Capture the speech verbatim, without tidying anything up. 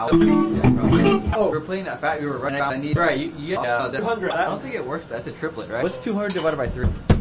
Oh, we're playing that fat. We were running. I need. Right, you, you get uh, two hundred. I don't think it works. That's a triplet, right? What's two hundred divided by three?